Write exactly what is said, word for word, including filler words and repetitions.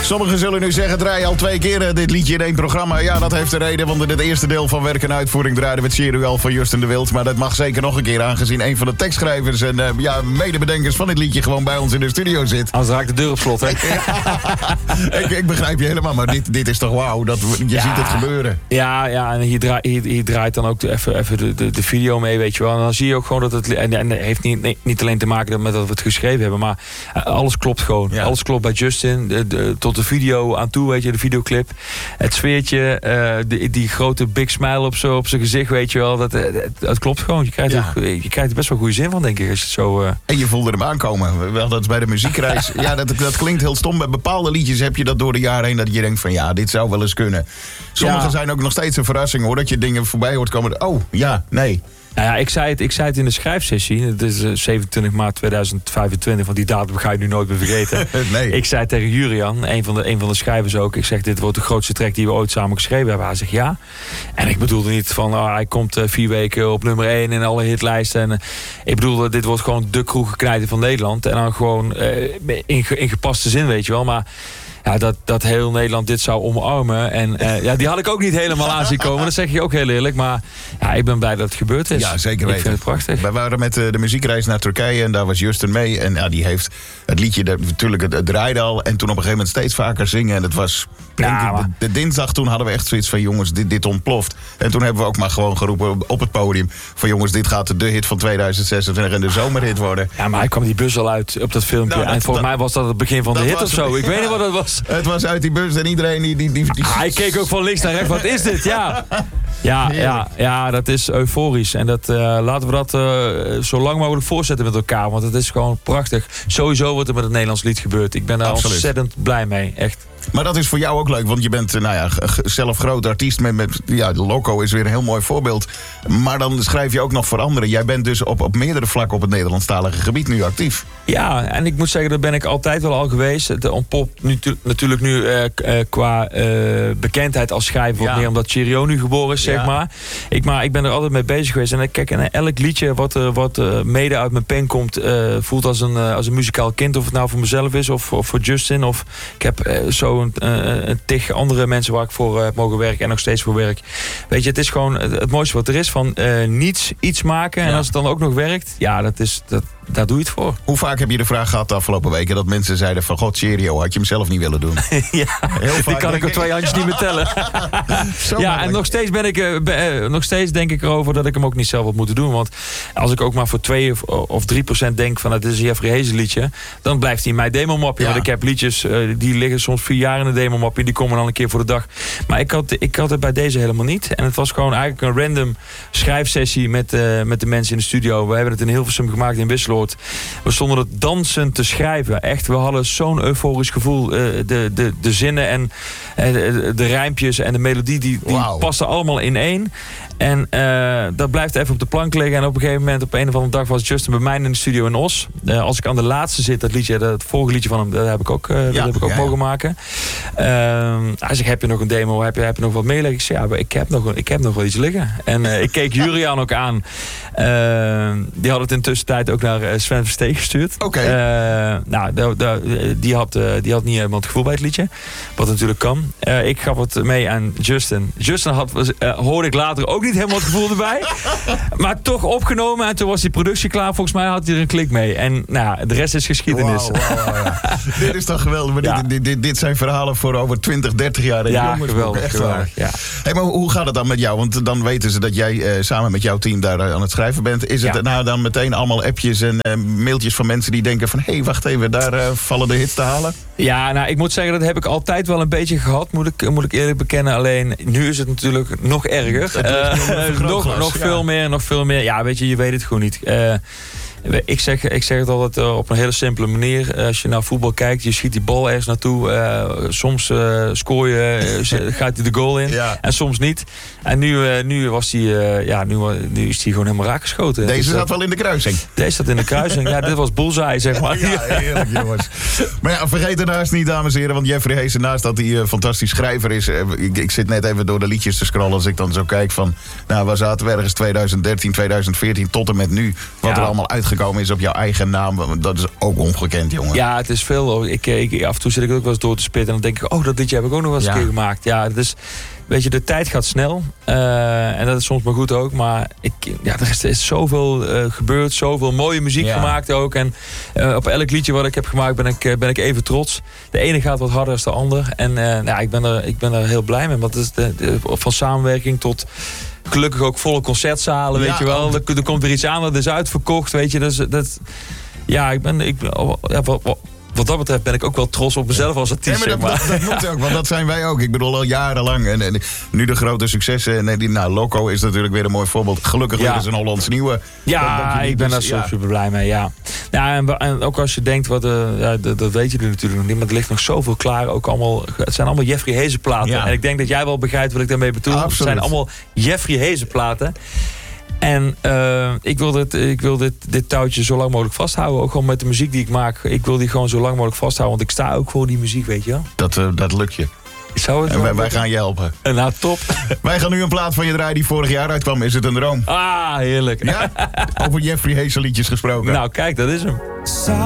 Sommigen zullen nu zeggen, draai al twee keer uh, dit liedje in één programma. Ja, dat heeft een reden, want in het eerste deel van Werk en Uitvoering draaiden we het Cheerio van Justin de Wild. Maar dat mag zeker nog een keer, aangezien een van de tekstschrijvers en uh, ja, medebedenkers van dit liedje gewoon bij ons in de studio zit. Anders raakt de deur op slot, hè? ik, ik begrijp je helemaal, maar dit, dit is toch wauw, dat je ja, ziet het gebeuren. Ja, ja, en hier, draai, hier, hier draait dan ook even, even de, de, de video mee, weet je wel. En dan zie je ook gewoon dat het, en, en het heeft niet, nee, niet alleen te maken met dat we het geschreven hebben, maar uh, alles klopt gewoon. Ja. Alles klopt bij Justin, de, de, tot de video aan toe, weet je, de videoclip. Het sfeertje, uh, die, die grote big smile op zijn op zijn gezicht, weet je wel. Dat, het, het klopt gewoon. Je krijgt, ja. er, je krijgt er best wel goede zin van, denk ik. Als je het zo, uh... En je voelde hem aankomen. Wel, dat is bij de muziekreis. ja, dat, dat klinkt heel stom. Bij bepaalde liedjes heb je dat door de jaren heen, dat je denkt van ja, dit zou wel eens kunnen. Sommige ja. zijn ook nog steeds een verrassing, hoor. Dat je dingen voorbij hoort komen. Oh, ja, nee. Nou ja, ik zei, het, ik zei het in de schrijfsessie. Het is uh, zevenentwintig maart tweeduizend vijfentwintig, want die datum ga je nu nooit meer vergeten. nee. Ik zei tegen Jurian, een van, de, een van de schrijvers ook, ik zeg, dit wordt de grootste track die we ooit samen geschreven hebben. Hij zegt ja. En ik bedoelde niet van, oh, hij komt uh, vier weken op nummer één in alle hitlijsten. En, uh, ik bedoelde, dit wordt gewoon de kroegenknijter van Nederland. En dan gewoon uh, in, in gepaste zin, weet je wel. Maar ja, dat, dat heel Nederland dit zou omarmen. En uh, ja, die had ik ook niet helemaal aan zien komen. Dat zeg je ook heel eerlijk. Maar ja, ik ben blij dat het gebeurd is. Ja, zeker weten. Ik vind het prachtig. Wij waren met uh, de muziekreis naar Turkije en daar was Justin mee. En ja, die heeft het liedje, de, natuurlijk het, het draaide al. En toen op een gegeven moment steeds vaker zingen. En het was, denk ja, ik, de, de dinsdag toen hadden we echt zoiets van jongens, dit, dit ontploft. En toen hebben we ook maar gewoon geroepen op, op het podium van jongens, dit gaat de hit van tweeduizend zesentwintig en de zomerhit worden. Ja, maar hij kwam die bus al uit op dat filmpje. Nou, dat, en volgens dat, mij was dat het begin van de hit of zo. Ik weet niet wat het was. Het was uit die bus en iedereen die... die, die, die... Ah, hij keek ook van links naar rechts. Wat is dit? Ja, ja, ja, ja, dat is euforisch. En dat, uh, laten we dat uh, zo lang mogelijk voortzetten met elkaar. Want het is gewoon prachtig. Sowieso wat er met het Nederlands lied gebeurt. Ik ben daar Absoluut. ontzettend blij mee. Echt. Maar dat is voor jou ook leuk, want je bent nou ja, zelf groot artiest. Met, met, ja, Loco is weer een heel mooi voorbeeld. Maar dan schrijf je ook nog voor anderen. Jij bent dus op, op meerdere vlakken op het Nederlandstalige gebied nu actief. Ja, en ik moet zeggen, dat ben ik altijd wel al geweest. Het ontpopt nu, natuurlijk nu uh, qua uh, bekendheid als schrijver wat ja. meer, omdat Cheerio nu geboren is, zeg ja. maar. Ik, maar ik ben er altijd mee bezig geweest. En kijk, en elk liedje wat, uh, wat uh, mede uit mijn pen komt, uh, voelt als een, uh, als een muzikaal kind. Of het nou voor mezelf is, of, of voor Justin. Of ik heb uh, zo een, uh, een tig andere mensen waar ik voor uh, heb mogen werken en nog steeds voor werk. Weet je, het is gewoon het, het mooiste wat er is, van uh, niets iets maken. Ja. En als het dan ook nog werkt, ja, dat is... Dat, daar doe je het voor. Hoe vaak heb je de vraag gehad de afgelopen weken dat mensen zeiden van god, Cheerio, had je hem zelf niet willen doen? ja, heel vaak die kan ik op twee handjes niet meer tellen. ja, en nog steeds ben ik uh, be, uh, nog steeds denk ik erover dat ik hem ook niet zelf had moeten doen. Want als ik ook maar voor twee of, of drie procent denk van het is een Jeffrey Hezen liedje, dan blijft hij in mijn demo-mapje. Ja. Want ik heb liedjes uh, die liggen soms vier jaar in de demo-mapje, die komen dan een keer voor de dag. Maar ik had, ik had het bij deze helemaal niet. En het was gewoon eigenlijk een random schrijfsessie met, uh, met de mensen in de studio. We hebben het in Hilversum gemaakt in Wisseloord. We stonden het dansend te schrijven. Echt, we hadden zo'n euforisch gevoel. Uh, de, de, de zinnen en uh, de, de rijmpjes en de melodie, die, die wow. pasten allemaal in één. En uh, dat blijft even op de plank liggen. En op een gegeven moment, op een of andere dag, was Justin bij mij in de studio in Os. Uh, als ik aan de laatste zit, dat liedje, dat vorige liedje van hem, dat heb ik ook, uh, ja, dat heb ik ook ja, mogen ja. maken. Uh, hij zegt, heb je nog een demo? Heb je, heb je nog wat meeleggen? Ik zei, ja, ik heb nog, ik heb nog wel iets liggen. En uh, ik keek Jurian ook aan. Uh, die had het intussen tijd ook naar uh, Sven Versteeg gestuurd. Oké. Okay. Uh, nou, de, de, die, had, uh, die had niet helemaal het gevoel bij het liedje. Wat natuurlijk kan. Uh, ik gaf het mee aan Justin. Justin had, uh, hoorde ik later ook niet helemaal het gevoel erbij. Maar toch opgenomen. En toen was die productie klaar. Volgens mij had hij er een klik mee. En nou, de rest is geschiedenis. Wow, wow, wow, ja. Dit is toch geweldig. Maar ja. dit, dit, dit, dit zijn verhalen voor over twintig, dertig jaar. Ja, jongens, geweldig. Echt geweldig ja. Hey, maar hoe gaat het dan met jou? Want dan weten ze dat jij uh, samen met jouw team daar uh, aan het schrijven bent. Is het ja. nou dan meteen allemaal appjes en uh, mailtjes van mensen die denken van hé, hey, wacht even, daar uh, vallen de hits te halen? Ja, nou, ik moet zeggen, dat heb ik altijd wel een beetje gehad, moet ik, moet ik eerlijk bekennen. Alleen, nu is het natuurlijk nog erger. Uh, nog nog ja. veel meer, nog veel meer. Ja, weet je, je weet het gewoon niet. Uh, Ik zeg, ik zeg het altijd uh, op een hele simpele manier. Als je naar voetbal kijkt, je schiet die bal ergens naartoe. Uh, soms uh, scoor je, uh, gaat hij de goal in. Ja. En soms niet. En nu, uh, nu, was die, uh, ja, nu, nu is hij gewoon helemaal raak geschoten. Deze dus, zat uh, wel in de kruising. Deze zat in de kruising. Ja, dit was bullseye, zeg maar. Ja, heerlijk, jongens. Maar ja, vergeet daarnaast niet, dames en heren. Want Jeffrey Hezen, naast dat hij een uh, fantastisch schrijver is. Uh, ik, ik zit net even door de liedjes te scrollen. Als ik dan zo kijk van, nou, waar zaten we ergens twintig dertien, twintig veertien tot en met nu. Wat ja. er allemaal uit uitgekomen is op jouw eigen naam. Dat is ook ongekend, jongen. Ja, het is veel. Ik, ik, af en toe zit ik ook wel eens door te spitten. En dan denk ik, oh, dat liedje heb ik ook nog wel eens ja. een keer gemaakt. Ja, het is... Weet je, de tijd gaat snel. Uh, en dat is soms maar goed ook. Maar ik, ja, er is, er is zoveel uh, gebeurd. Zoveel mooie muziek ja. gemaakt ook. En uh, op elk liedje wat ik heb gemaakt ben ik, uh, ben ik even trots. De ene gaat wat harder dan de ander. En uh, nou, ik, ben er, ik ben er heel blij mee. Want het is de, de, van samenwerking tot... Gelukkig ook volle concertzalen, weet ja, je wel. Er, er komt weer iets aan, dat is uitverkocht, weet je. Dat, is, dat, ja, ik ben... Ik, ja, wat, wat, Wat dat betreft ben ik ook wel trots op mezelf als artiest. Nee, maar dat, dat, dat moet ook, want dat zijn wij ook. Ik bedoel al jarenlang. En, en nu de grote successen. En die, nou, Loco is natuurlijk weer een mooi voorbeeld. Gelukkig ja. weer is een Hollands nieuwe. Ja, dat, dat ik ben daar ja. super blij mee. Ja, ja en, en ook als je denkt, wat, uh, ja, dat, dat weet je natuurlijk nog niet. Maar er ligt nog zoveel klaar. Ook allemaal, het zijn allemaal Jeffrey Hezen platen. Ja. En ik denk dat jij wel begrijpt wat ik daarmee bedoel. Ja, het zijn allemaal Jeffrey Hezen platen. En uh, ik wil, dit, ik wil dit, dit touwtje zo lang mogelijk vasthouden. Ook gewoon met de muziek die ik maak. Ik wil die gewoon zo lang mogelijk vasthouden. Want ik sta ook voor die muziek, weet je wel. Dat, uh, dat lukt je. Zou het en wij, wij gaan je helpen. En nou, top. Wij gaan nu een plaat van je draaien die vorig jaar uitkwam. Is het een droom? Ah, heerlijk. Ja? Over Jeffrey Hezen liedjes gesproken. Nou, kijk, dat is hem.